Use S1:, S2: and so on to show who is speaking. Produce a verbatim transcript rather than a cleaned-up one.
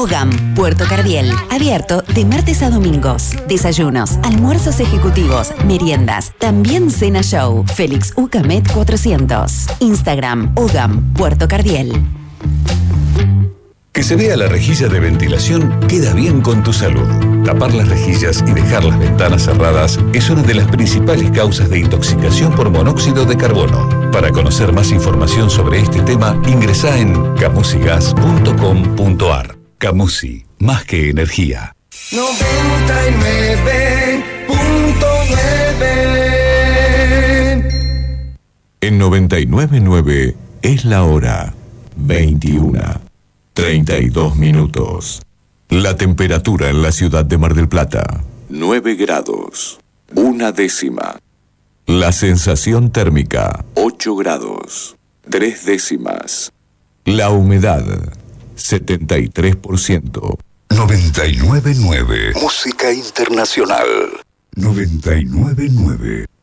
S1: OGAM, Puerto Cardiel. Abierto de martes a domingos. Desayunos, almuerzos ejecutivos, meriendas. También cena show. Félix Ucamet cuatrocientos. Instagram, OGAM, Puerto Cardiel.
S2: Que se vea la rejilla de ventilación queda bien con tu salud. Tapar las rejillas y dejar las ventanas cerradas es una de las principales causas de intoxicación por monóxido de carbono. Para conocer más información sobre este tema, ingresá en camusigas punto com punto ar. Camusi, más que energía.
S3: noventa y nueve punto nueve.
S4: En noventa y nueve punto nueve es la hora veintiuna, treinta y dos minutos. La temperatura en la ciudad de Mar del Plata, nueve grados, una décima. La sensación térmica, ocho grados, tres décimas. La humedad, setenta y tres por ciento.
S2: noventa y nueve punto nueve. Música internacional.
S4: noventa y nueve punto nueve.